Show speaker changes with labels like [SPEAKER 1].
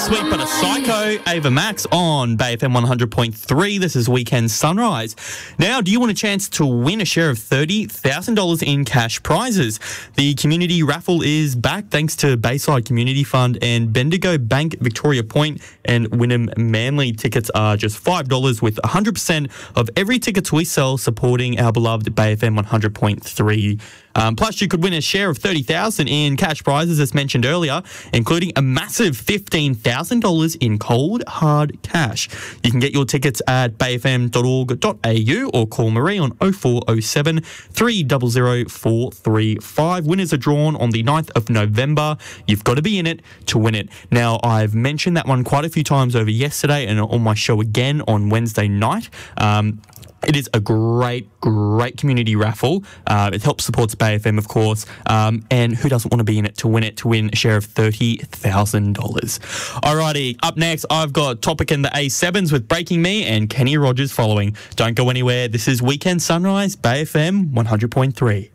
[SPEAKER 1] Sweet But a Psycho, Ava Max on Bay FM 100.3. This is Weekend Sunrise. Now, do you want a chance to win a share of $30,000 in cash prizes? The community raffle is back thanks to Bayside Community Fund and Bendigo Bank Victoria Point and Wynnum Manly. Tickets are just $5 with 100% of every tickets we sell supporting our beloved Bay FM 100.3. Plus, you could win a share of $30,000 in cash prizes, as mentioned earlier, including a massive $15,000 in cold, hard cash. You can get your tickets at bayfm.org.au or call Marie on 0407 300 435. Winners are drawn on the 9th of November. You've got to be in it to win it. Now, I've mentioned that one quite a few times over yesterday and on my show again on Wednesday night. It is a great community raffle. It helps support Bay FM, of course. And who doesn't want to be in it to win a share of $30,000? Alrighty, up next, I've got Topic and the A7s with Breaking Me and Kenny Rogers following. Don't go anywhere. This is Weekend Sunrise, Bay FM 100.3.